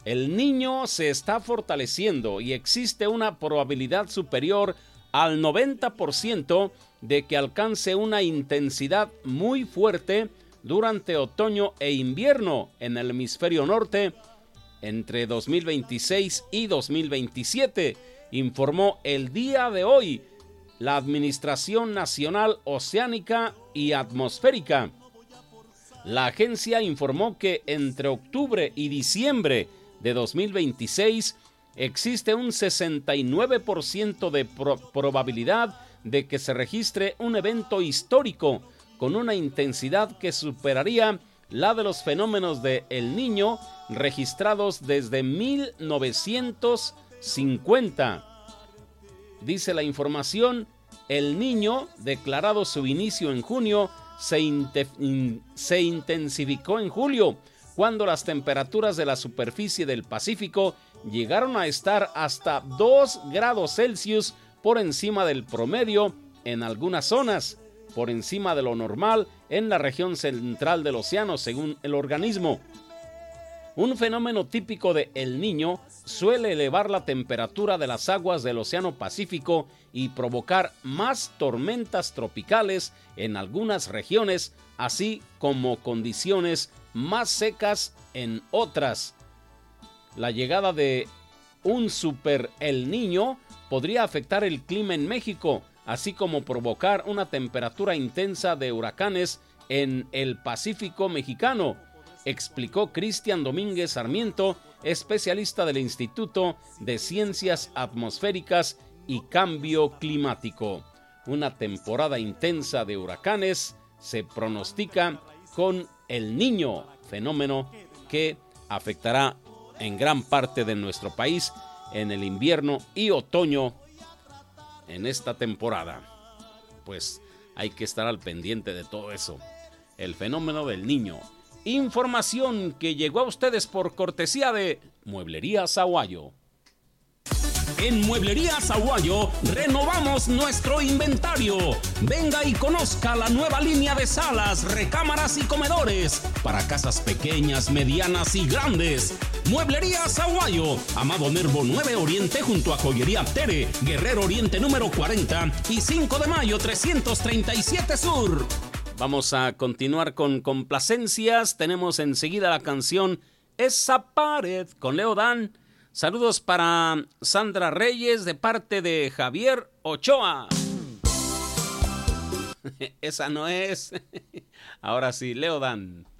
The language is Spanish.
El Niño se está fortaleciendo y existe una probabilidad superior al 90% de que alcance una intensidad muy fuerte durante otoño e invierno en el hemisferio norte entre 2026 y 2027, informó el día de hoy la Administración Nacional Oceánica y Atmosférica. La agencia informó que entre octubre y diciembre de 2026 existe un 69% de probabilidad de que se registre un evento histórico con una intensidad que superaría la de los fenómenos de El Niño registrados desde 1950. Dice la información, El Niño, declarado su inicio en junio, se intensificó en julio, cuando las temperaturas de la superficie del Pacífico llegaron a estar hasta 2 grados Celsius por encima del promedio en algunas zonas, por encima de lo normal en la región central del océano, según el organismo. Un fenómeno típico de El Niño suele elevar la temperatura de las aguas del Océano Pacífico y provocar más tormentas tropicales en algunas regiones, así como condiciones más secas en otras. La llegada de un super El Niño podría afectar el clima en México, así como provocar una temperatura intensa de huracanes en el Pacífico mexicano, explicó Cristian Domínguez Sarmiento, especialista del Instituto de Ciencias Atmosféricas y Cambio Climático. Una temporada intensa de huracanes se pronostica con El Niño, fenómeno que afectará en gran parte de nuestro país en el invierno y otoño en esta temporada. Pues hay que estar al pendiente de todo eso. El fenómeno del Niño. Información que llegó a ustedes por cortesía de Mueblerías Aguayo. En Mueblerías Aguayo renovamos nuestro inventario. Venga y conozca la nueva línea de salas, recámaras y comedores para casas pequeñas, medianas y grandes. Mueblerías Aguayo, Amado Nervo 9 Oriente junto a Joyería Tere, Guerrero Oriente número 40 y 5 de mayo 337 Sur. Vamos a continuar con complacencias. Tenemos enseguida la canción Esa Pared con Leo Dan. Saludos para Sandra Reyes de parte de Javier Ochoa. Esa no es. Ahora sí, Leo Dan.